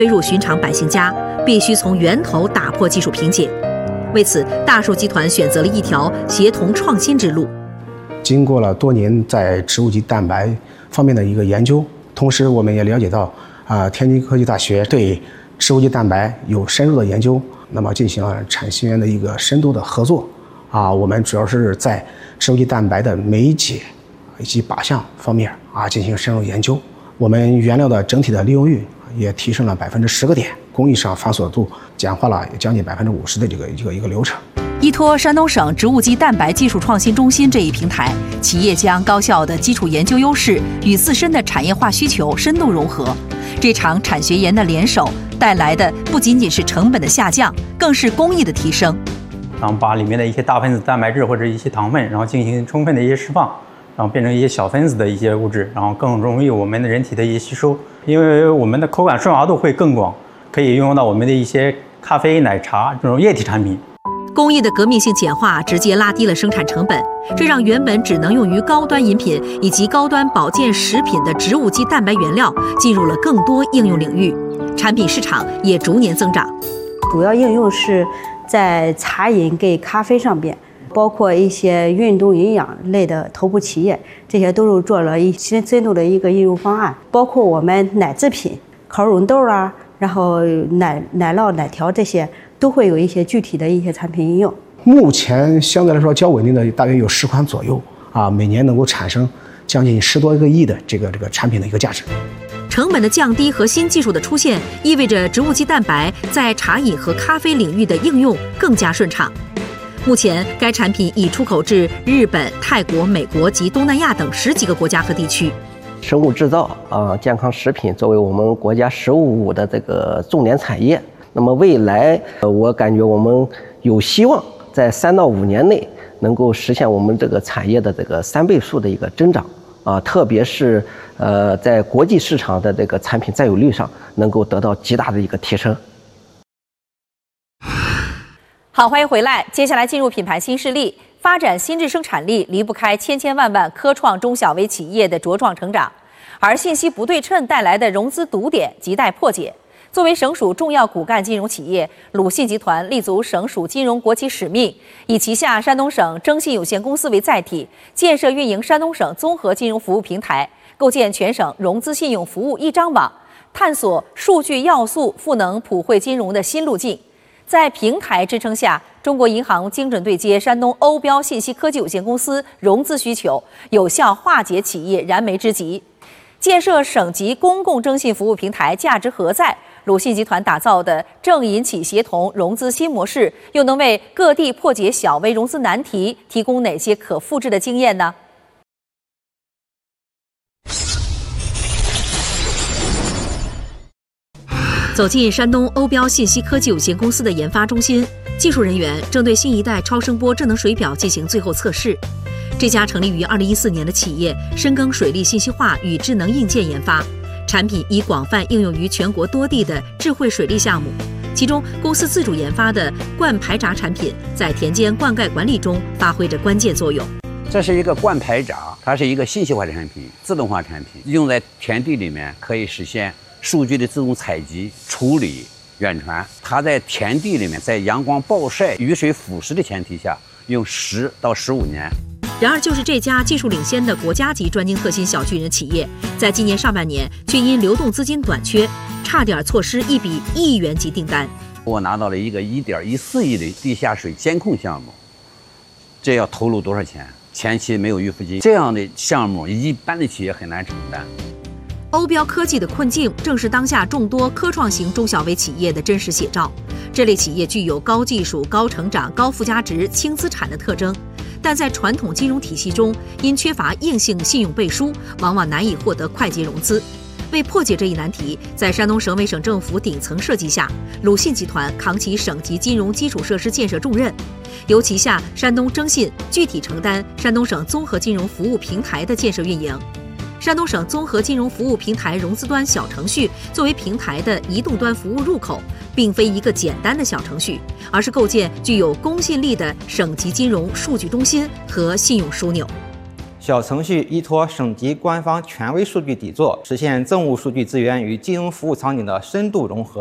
推入寻常百姓家，必须从源头打破技术瓶颈。为此，大树集团选择了一条协同创新之路。 经过了多年在植物基蛋白方面的一个研究，同时我们也了解到天津科技大学对植物基蛋白有深入的研究，那么进行了产学研的一个深度的合作。我们主要是在植物基蛋白的酶解以及靶向方面进行深入研究。我们原料的整体的利用率也提升了10个点，工艺上繁琐度简化了将近50%的一个流程。 依托山东省植物基蛋白技术创新中心这一平台，企业将高效的基础研究优势与自身的产业化需求深度融合。这场产学研的联手带来的不仅仅是成本的下降，更是工艺的提升。 然后把里面的一些大分子蛋白质或者一些糖分，然后进行充分的一些释放，然后变成一些小分子的一些物质，然后更容易我们的人体的一些吸收。因为我们的口感顺滑度会更广，可以运用到我们的一些咖啡、奶茶这种液体产品。 工艺的革命性简化直接拉低了生产成本，这让原本只能用于高端饮品以及高端保健食品的植物基蛋白原料进入了更多应用领域，产品市场也逐年增长。 主要应用是在茶饮跟咖啡上边，包括一些运动营养类的头部企业，这些都是做了一些深度的一个应用方案。包括我们奶制品、烤乳豆然后奶酪、奶条这些，都会有一些具体的一些产品应用。 目前相对来说较稳定的大约有10款左右每年能够产生将近10多个亿的这个产品的一个价值。 成本的降低和新技术的出现，意味着植物基蛋白在茶饮和咖啡领域的应用更加顺畅。目前，该产品已出口至日本、泰国、美国及东南亚等10几个国家和地区。 生物制造健康食品作为我们国家“15+5”的这个重点产业，那么未来我感觉我们有希望在3到5年内能够实现我们这个产业的这个3倍数的一个增长特别是在国际市场的这个产品占有率上能够得到极大的一个提升。 好，欢迎回来。接下来进入品牌新势力。发展新质生产力离不开千万万科创中小微企业的茁壮成长，而信息不对称带来的融资堵点亟待破解。作为省属重要骨干金融企业，鲁信集团立足省属金融国企使命，以旗下山东省征信有限公司为载体，建设运营山东省综合金融服务平台，构建全省融资信用服务一张网，探索数据要素赋能普惠金融的新路径。在平台支撑下，中国银行精准对接山东欧标信息科技有限公司融资需求，有效化解企业燃眉之急。建设省级公共征信服务平台价值何在？鲁信集团打造的政银企协同融资新模式，又能为各地破解小微融资难题提供哪些可复制的经验呢？走进山东欧标信息科技有限公司的研发中心，技术人员正对新一代超声波智能水表进行最后测试。这家成立于2014年的企业，深耕水利信息化与智能硬件研发，产品已广泛应用于全国多地的智慧水利项目。其中，公司自主研发的灌排闸产品在田间灌溉管理中发挥着关键作用。 这是一个灌排闸，它是一个信息化的产品、自动化产品，用在田地里面可以实现数据的自动采集、处理、远传。它在田地里面，在阳光暴晒、雨水腐蚀的前提下，用10到15年。 然而，就是这家技术领先的国家级专精特新小巨人企业，在今年上半年却因流动资金短缺，差点错失一笔1亿元级订单。 我拿到了一个1.14亿的地下水监控项目，这要投入多少钱？前期没有预付金，这样的项目一般的企业很难承担。 欧标科技的困境，正是当下众多科创型中小微企业的真实写照。这类企业具有高技术、高成长、高附加值、轻资产的特征，但在传统金融体系中，因缺乏硬性信用背书，往往难以获得快捷融资。为破解这一难题，在山东省委省政府顶层设计下，鲁信集团扛起省级金融基础设施建设重任，由旗下山东征信具体承担山东省综合金融服务平台的建设运营。山东省综合金融服务平台融资端小程序作为平台的移动端服务入口，并非一个简单的小程序，而是构建具有公信力的省级金融数据中心和信用枢纽。 小程序依托省级官方权威数据底座，实现政务数据资源与金融服务场景的深度融合。